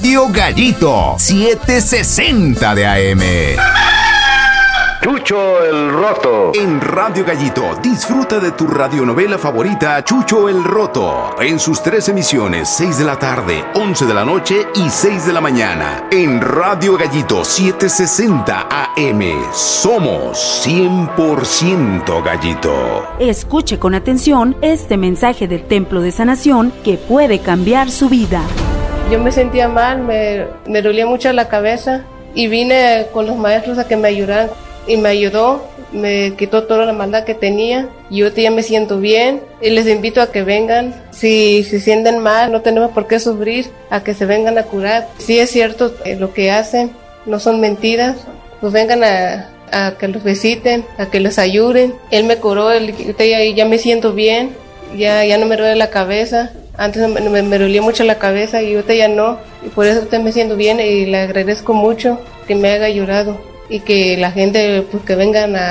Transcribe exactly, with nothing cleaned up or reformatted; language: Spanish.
Radio Gallito, setecientos sesenta de A M. Chucho el Roto. En Radio Gallito, disfruta de tu radionovela favorita, Chucho el Roto, en sus tres emisiones, seis de la tarde, once de la noche y seis de la mañana. En Radio Gallito, setecientos sesenta A M. Somos cien por ciento Gallito. Escuche con atención este mensaje del Templo de Sanación que puede cambiar su vida. Yo me sentía mal, me, me dolía mucho la cabeza y vine con los maestros a que me ayudaran. Y me ayudó, me quitó toda la maldad que tenía. Yo ya me siento bien y les invito a que vengan. Si se sienten mal, no tenemos por qué sufrir, a que se vengan a curar. Si es cierto eh, lo que hacen, no son mentiras, pues vengan a, a que los visiten, a que les ayuden. Él me curó, él, ya, ya me siento bien, ya, ya no me duele la cabeza. Antes me, me, me dolía mucho la cabeza y ahorita ya no. Y por eso ahorita me siento bien y le agradezco mucho que me haya ayudado. Y que la gente, pues que vengan a